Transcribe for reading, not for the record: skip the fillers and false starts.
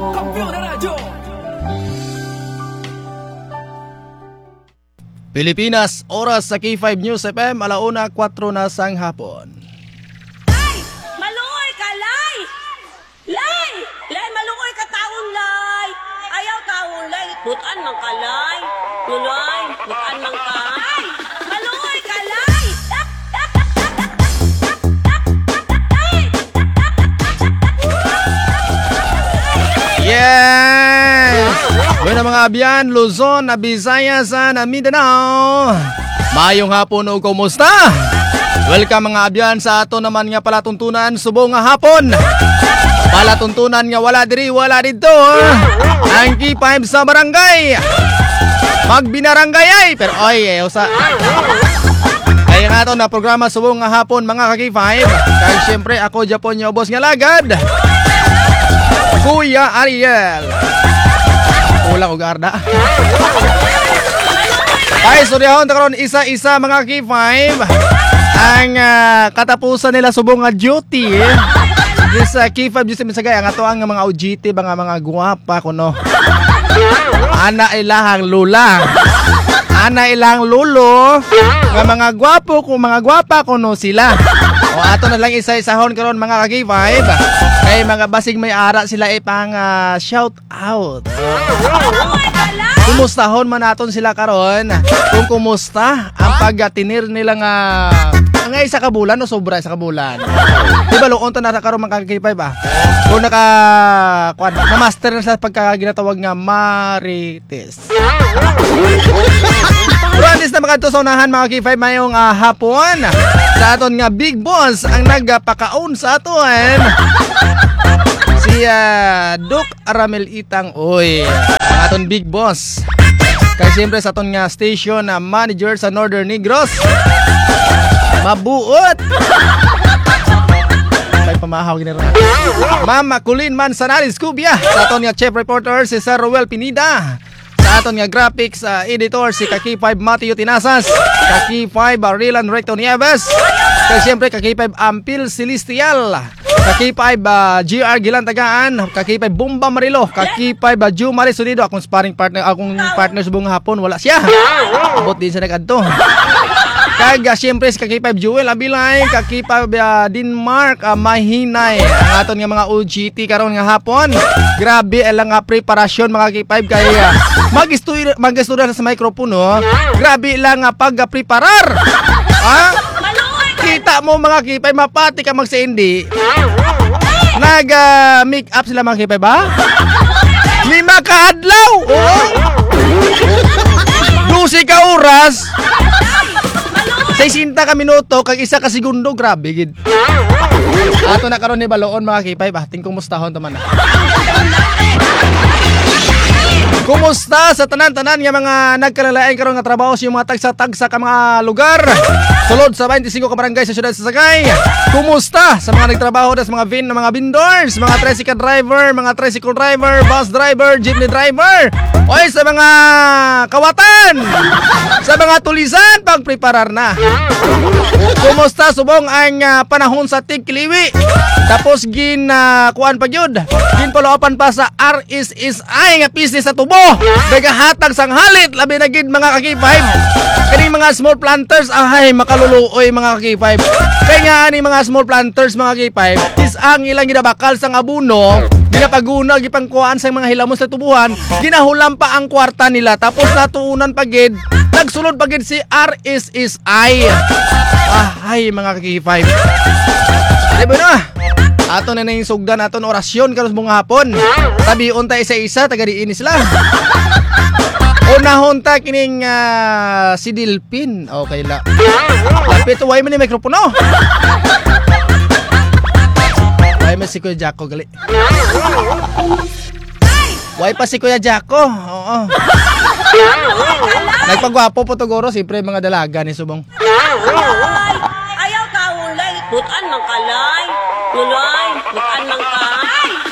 Pilipinas, oras sa K5 News FM, 1:04 na sang hapon. Lay! Maluoy ka, Lay! Lay! Lay, maluoy ka taon, Lay! Ayaw taon, Lay! Butan man ka, Lay! Lulay, butan man ka! Lay! Maluoy ka, Lay! Yes! Bueno mga abyan, Luzon, Visayas, Mindanao. Mayong hapon o kumusta? Welcome mga abyan sa ato naman nga palatuntunan subong nga hapon. Palatuntunan nga wala diri, wala dito. Ang K5 sa barangay. Magbinarangay ay, pero oy, usa. Kaya nga ito na programa subong nga hapon mga ka-K5. Kaya siyempre ako Japon nyo boss nga lagad. Kuya Ariel. Wala ko garda. Ay, suryahon karon isa-isa mga K5 ang katapusan nila subong nga duty. This K5 just misagay ang ato ang mga OGT mga guwapa kuno. Ana ilahang lula. Ana ilang lulo nga mga gwapo ko mga gwapa kuno sila. O ato na lang isa-isahon karon mga K5. Kay mga basig may ara sila ipang shout out. Kumustahon man naton sila karon. Kung kumusta ang paggatinir nila nga isa ka bulan o sobra isa ka bulan. Di ba luon ta na karon mga K5 Kung na master na sa pagkaginatawag nga marites. Promise na makatusonahan mga K5 mayong hapon sa aton nga big boss ang nagpakaon sa aton. Si Doc Aramel Itang oy, ang aton big boss. Kaya siyempre sa aton nga station manager sa Northern Negros. Mabuot. May pamahaw ginira. Mama Kulin Manzanares Cubia. Sa aton nga chief reporter si Sir Roel Pinida. Sa aton nga graphics editor si Kaki5 Mateo Tinasas, Kaki5 Rilan Recto Nieves. Kaya siyempre Kaki5 Ampil Celestial, Kaki5 GR Gilantagaan, Kaki5 Bomba Marilo, Kaki5 Jumari Sunido. Akong sparring partner, akong partner sa buong hapon wala siya. Abot din sa nag-adto. Kaya siyempre si Kaki5 Jewel Abilay, Kaki5 Denmark Mahinay. Ang aton nga mga OGT karon nga hapon. Grabe lang nga preparasyon mga Kaki5 kaya mag-istorya sa microphone Grabe lang nga pag-preparar. Kita mo mga K5 mapati ka magsendi. Nag-make up sila mga K5 ba? 5 ka adlaw. 12 ka oras. 60 ka minuto kag 1 ka segundo. Grabe gid. Ato na karon ni baloon mga K5 ting kumustahon taman na. Kumusta sa tanan-tanan nga mga nagkalalain karon nga trabaho sa mga tagsa-tagsa ka mga lugar sulod sa 25 ka barangay sa siyudad sa Sagay? Kumusta sa mga nagtrabaho sa mga mga vendors, mga tricycle driver, bus driver, jeepney driver, o sa mga kawatan, sa mga tulisan pagpreparar na? Kumusta subong ang panahon sa Tigkiliwi? Tapos kuan pa gyud, ginpaloopan pa sa RSSI nga business sa tubo. Nagahatag sang halit labi na gid mga K5. Kani mga small planters makaluluoy mga K5. Kaya nga ani mga small planters mga K5 is ang ilang ginabakal sang abono, ginapaguna gipangkuan sang mga hilamos sa tubuhan, ginahulam pa ang kwarta nila tapos natuunan pa gid, nagsulod pa gid si RSSI. Mga K5. Diba na? Ato na yung sugdan aton orasyon karon mong hapon. Tabion ta isa-isa taga diin sila. Unahon ta kining si Dilpin. Okay la. Lapit way man ni mikropono. Way man si Kuya Jacko gali. Way pa si Kuya Jacko. Oo. Nagpagwapo po to goro, siyempre mga dalaga ni subong. Ayaw ka ulay, butan man kalay. Lulay.